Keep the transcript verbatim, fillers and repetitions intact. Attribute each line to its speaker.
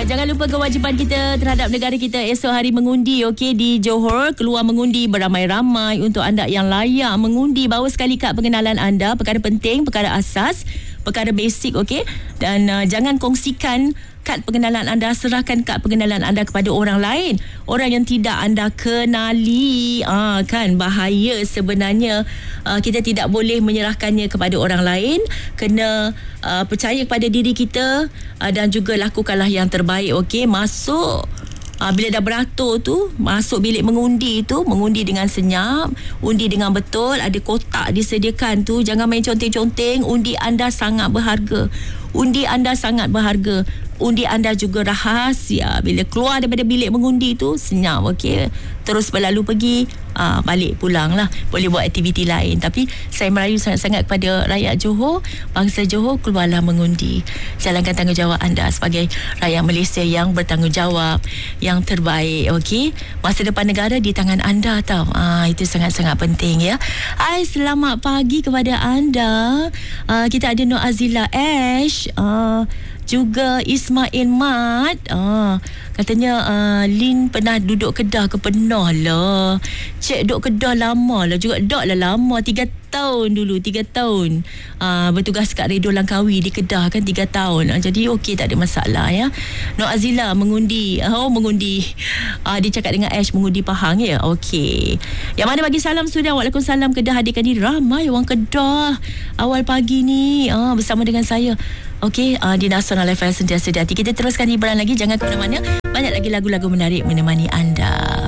Speaker 1: jangan lupa kewajipan kita terhadap negara kita esok hari mengundi, okey, di Johor. Keluar mengundi beramai-ramai untuk anda yang layak mengundi. Bawa sekali kad pengenalan anda, perkara penting, perkara asas, perkara basic, okey. Dan uh, jangan kongsikan kad pengenalan anda, serahkan kad pengenalan anda kepada orang lain, orang yang tidak anda kenali. Ah, kan bahaya sebenarnya. Uh, kita tidak boleh menyerahkannya kepada orang lain. Kena uh, percaya kepada diri kita uh, dan juga lakukanlah yang terbaik. Okey, masuk Uh, bila dah beratur tu, masuk bilik mengundi tu, mengundi dengan senyap, undi dengan betul, ada kotak disediakan tu. Jangan main conteng-conteng. Undi anda sangat berharga. Undi anda sangat berharga. Undi anda juga rahsia. Bila keluar daripada bilik mengundi tu, senyap, okey. Terus berlalu pergi, uh, balik pulang lah. Boleh buat aktiviti lain. Tapi saya merayu sangat-sangat kepada rakyat Johor, bangsa Johor, keluarlah mengundi. Jalankan tanggungjawab anda sebagai rakyat Malaysia yang bertanggungjawab, yang terbaik, okey. Masa depan negara di tangan anda tau. Ah, itu sangat-sangat penting ya. Hai, selamat pagi kepada anda. Uh, kita ada Nur Azila Ash, uh, juga Ismail Mat. Ah, katanya uh, Lin pernah duduk Kedah ke Penah lah. Cik duduk Kedah lama lah juga. Dak lah lama, tiga tahun dulu, tiga tahun uh, bertugas kat Radio Langkawi di Kedah kan, tiga tahun. Uh, jadi okey, tak ada masalah ya. Nur Azila mengundi. Oh, mengundi. Uh, dia cakap dengan Ash mengundi Pahang ya. Okey. Yang mana bagi salam sudah. Waalaikumsalam. Kedah hadirkan diri. Ramai orang Kedah awal pagi ni uh, bersama dengan saya. Okey, uh, di Nasional F M sentiasa di hati. Kita teruskan hiburan lagi. Jangan ke mana-mana. Banyak lagi lagu-lagu menarik menemani anda.